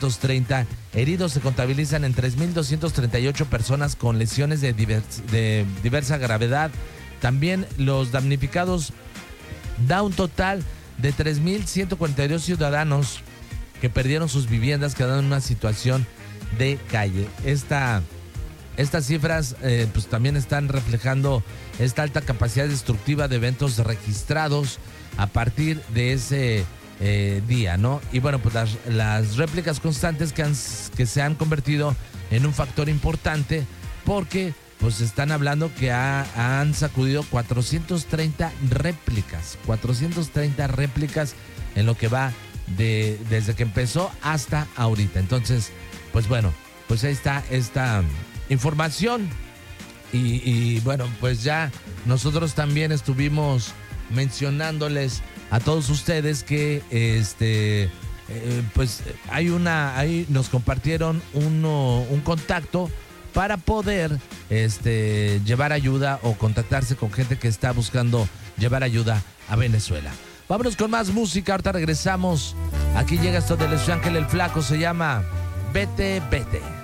430 heridos. Se contabilizan en 3.238 personas con lesiones de diversa gravedad. También los damnificados da un total de 3.142 ciudadanos que perdieron sus viviendas, quedando en una situación de calle. Estas cifras pues también están reflejando esta alta capacidad destructiva de eventos registrados a partir de ese día, ¿no? Y bueno, pues las réplicas constantes que se han convertido en un factor importante, porque pues están hablando que han sacudido 430 réplicas en lo que va desde que empezó hasta ahorita. Entonces, pues bueno, pues ahí está esta información. Y bueno, pues ya nosotros también estuvimos mencionándoles a todos ustedes que pues ahí nos compartieron un contacto para poder llevar ayuda o contactarse con gente que está buscando llevar ayuda a Venezuela. Vámonos con más música, ahorita regresamos. Aquí llega esto de Luis Ángel el Flaco, se llama Vete, Vete.